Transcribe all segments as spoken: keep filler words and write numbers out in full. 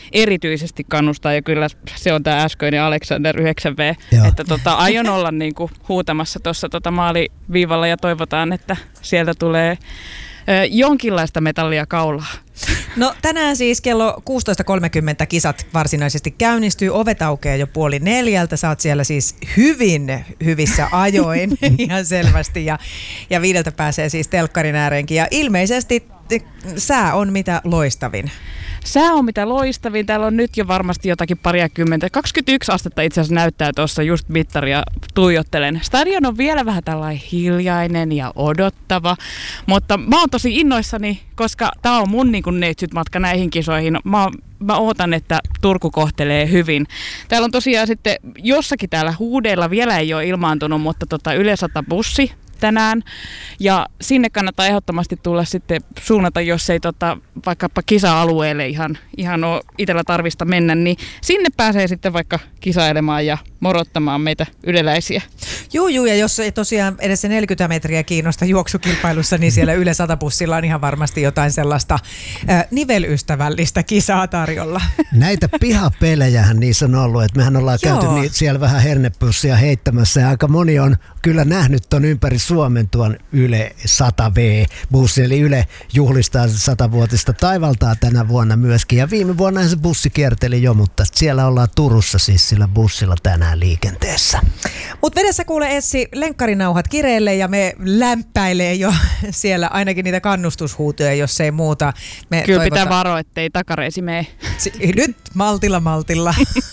erityisesti kannustaa, ja kyllä se on tämä äskeinen Alexander yhdeksän V, Joo. että tota, aion olla niin kuin huutamassa tuossa tota maaliviivalla ja toivotaan, että sieltä tulee ö, jonkinlaista metallia kaulaa. No tänään siis kello kuusitoista kolmekymmentä kisat varsinaisesti käynnistyy. Ovet aukeaa jo puoli neljältä. Sä oot siellä siis hyvin hyvissä ajoin ihan selvästi. Ja, ja viideltä pääsee siis telkkarin ääreenkin. Ja ilmeisesti sää on mitä loistavin. Sää on mitä loistavin. Täällä on nyt jo varmasti jotakin pariakymmentä. kaksikymmentäyksi astetta itse asiassa näyttää tuossa just mittaria tuijottelen. Stadion on vielä vähän tällainen hiljainen ja odottava. Mutta mä oon tosi innoissani, koska tää on mun niin kuin neitsyt matka näihin kisoihin. Mä, mä ootan, että Turku kohtelee hyvin. Täällä on tosiaan sitten jossakin täällä huudeilla vielä ei ole ilmaantunut, mutta tota Yle sata bussi tänään. Ja sinne kannattaa ehdottomasti tulla sitten suunnata, jos ei tota, vaikkapa kisa-alueelle ihan, ihan ole itsellä tarvista mennä, niin sinne pääsee sitten vaikka kisailemaan ja morottamaan meitä yleläisiä. Juu, juu, ja jos ei tosiaan edes se neljäkymmentä metriä kiinnosta juoksukilpailussa, niin siellä Yle sata bussilla on ihan varmasti jotain sellaista äh, nivelystävällistä kisaa tarjolla. Näitä pihapelejähän niissä on ollut, että mehän ollaan Joo. käyty niin siellä vähän hernepussia heittämässä, ja aika moni on kyllä nähnyt ton ympäri Suomen tuon Yle sata V-bussi, eli Yle juhlistaa satavuotista taivaltaa tänä vuonna myöskin, ja viime vuonna se bussi kierteli jo, mutta siellä ollaan Turussa siis sillä bussilla tänään liikenteessä. Mutta vedessä kuule Essi lenkkarinauhat kireelle ja me lämpäilee jo siellä ainakin niitä kannustushuutoja, jos ei muuta. Me Kyllä toivota... pitää varoa, ettei takareisi mene. Nyt maltilla maltilla.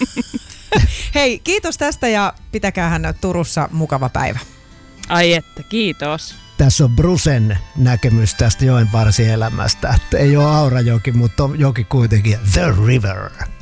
Hei, kiitos tästä ja pitäkäähän Turussa mukava päivä. Ai että, kiitos. Tässä on Brusen näkemys tästä joenvarsielämästä. Ei ole Aurajoki, mutta on joki kuitenkin The River.